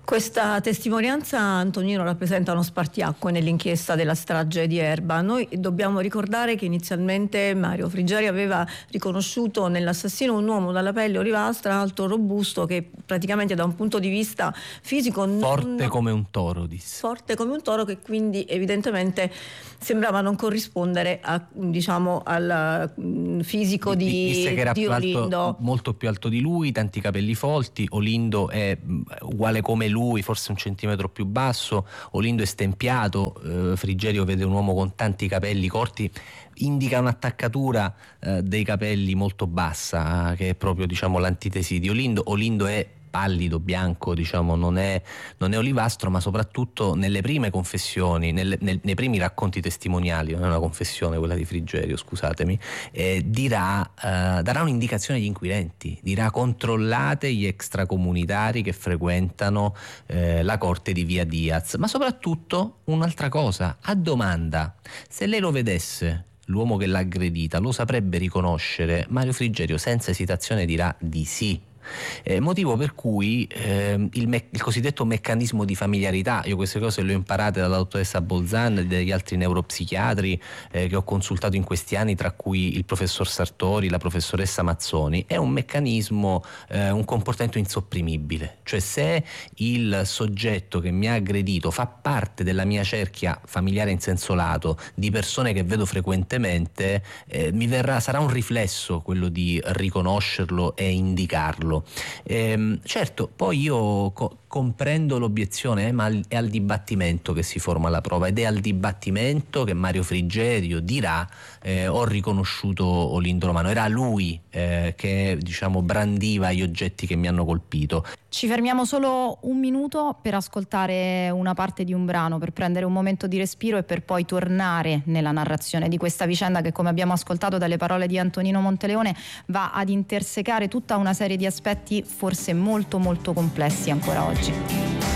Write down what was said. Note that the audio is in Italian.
Questa testimonianza, Antonino, rappresenta uno spartiacque nell'inchiesta della strage di Erba. Noi dobbiamo ricordare che inizialmente Mario Frigerio aveva riconosciuto nell'assassino un uomo dalla pelle olivastra, alto, robusto, che praticamente da un punto di vista fisico forte come un toro, disse. Forte come un toro, che quindi evidentemente sembrava non corrispondere al fisico disse che era di più Olindo. alto, molto più alto di lui, tanti capelli folti. Olindo è uguale come lui, forse un centimetro più basso. Olindo è stempiato, Frigerio vede un uomo con tanti capelli corti, indica un'attaccatura dei capelli molto bassa, che è proprio l'antitesi di Olindo. Olindo è pallido, bianco, non è olivastro, ma soprattutto nelle prime confessioni, nei primi racconti testimoniali, non è una confessione quella di Frigerio, scusatemi, darà un'indicazione agli inquirenti, dirà: controllate gli extracomunitari che frequentano la corte di Via Diaz. Ma soprattutto un'altra cosa, a domanda: se lei lo vedesse, l'uomo che l'ha aggredita, lo saprebbe riconoscere? Mario Frigerio senza esitazione dirà di sì. Motivo per cui il cosiddetto meccanismo di familiarità, io queste cose le ho imparate dalla dottoressa Bolzan e dagli altri neuropsichiatri che ho consultato in questi anni, tra cui il professor Sartori, la professoressa Mazzoni, è un meccanismo, un comportamento insopprimibile. Cioè, se il soggetto che mi ha aggredito fa parte della mia cerchia familiare in senso lato, di persone che vedo frequentemente, sarà un riflesso quello di riconoscerlo e indicarlo. Certo, poi io comprendo l'obiezione, ma è al dibattimento che si forma la prova, ed è al dibattimento che Mario Frigerio dirà: ho riconosciuto Olindo Romano, era lui che brandiva gli oggetti che mi hanno colpito. Ci fermiamo solo un minuto per ascoltare una parte di un brano, per prendere un momento di respiro e per poi tornare nella narrazione di questa vicenda che, come abbiamo ascoltato dalle parole di Antonino Monteleone, va ad intersecare tutta una serie di aspetti forse molto molto complessi ancora oggi.